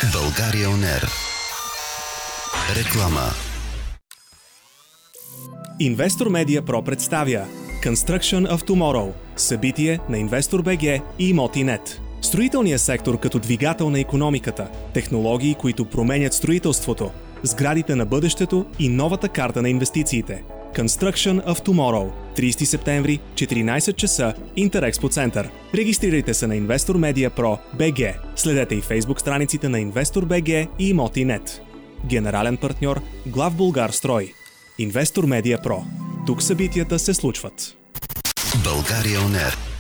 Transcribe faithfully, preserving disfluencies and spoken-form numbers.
България он ер. Реклама. Investor Media Pro представя Construction of Tomorrow, събитие на InvestorBG и Имоти.нет. Строителният сектор като двигател на икономиката, технологии, които променят строителството, сградите на бъдещето и новата карта на инвестициите. Construction of Tomorrow, тридесети септември, четиринайсет часа, Интерекспо център. Регистрирайте се на Investor Media Pro би джи. Следете и Facebook страниците на InvestorBG и Имоти.нет. Генерален партньор Главбулгарстрой. Investor Media Pro. Тук събитията се случват. България он ер.